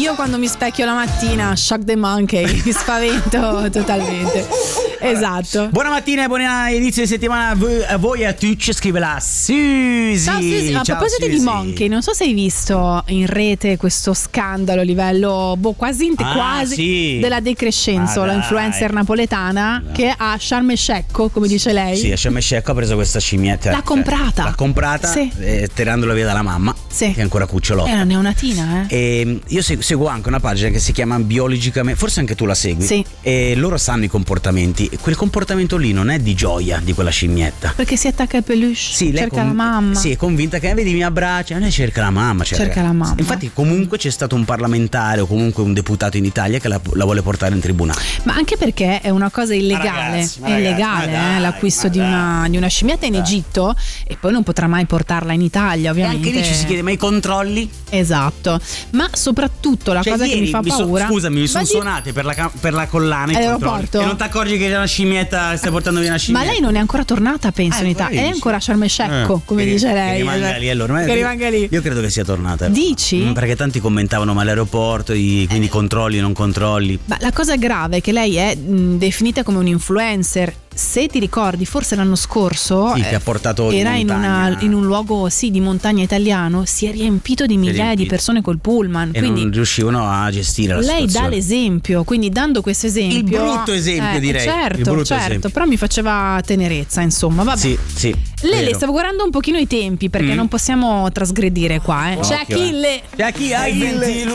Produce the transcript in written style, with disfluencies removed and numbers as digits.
io quando mi specchio la mattina, shock the monkey, mi spavento totalmente. Esatto. Buona mattina e buon inizio di settimana a voi e a tutti, scrive la Susi. Ciao Susi, ma a proposito di monkey, non so se hai visto in rete questo scandalo a livello quasi sì. della De Crescenzo, la influencer napoletana che a Sharm el Sheikh, come dice lei. Sì, a Sharm el Sheikh ha preso questa scimmietta. L'ha comprata sì. Tirandola via dalla mamma, sì. Che è ancora cucciolotta. È una neonatina, E io seguo anche una pagina che si chiama Biologicamente, forse anche tu la segui. Sì. E loro sanno i comportamenti. Quel comportamento lì non è di gioia di quella scimmietta. Perché si attacca al peluche, sì, cerca la mamma. Sì, è convinta che vedi mi abbraccia, lei cerca la mamma. Cerca la mamma. Infatti comunque c'è stato un parlamentare o comunque un deputato in Italia che la vuole portare in tribunale. Ma anche perché è una cosa illegale. È illegale l'acquisto di una scimmietta in Egitto e poi non potrà mai portarla in Italia, ovviamente. E anche lì ci si chiede, ma i controlli? Esatto. Ma soprattutto la cosa che mi fa paura. Scusami, mi sono suonate per la collana i all'aeroporto. E non ti accorgi che c'è una scimmietta, stai portando via una scimmietta. Ma lei non è ancora tornata, penso, in Italia. È ancora a Sharm el Sheikh, come dice lei. Che rimanga lì. Io credo che sia tornata. Dici? Perché tanti commentavano ma l'aeroporto, quindi controlli, non controlli. Ma la cosa grave è che lei è definita come un influencer. Se ti ricordi, forse l'anno scorso che ha portato era in un luogo di montagna italiano, si è riempito di migliaia di persone col pullman e quindi non riuscivano a gestire la situazione. Lei dà l'esempio, quindi dando questo esempio, il brutto esempio direi. Certo, esempio. Però mi faceva tenerezza, insomma, vabbè. Sì. Lele, stavo guardando un pochino i tempi perché non possiamo trasgredire qua. C'è Achille. C'è Achille.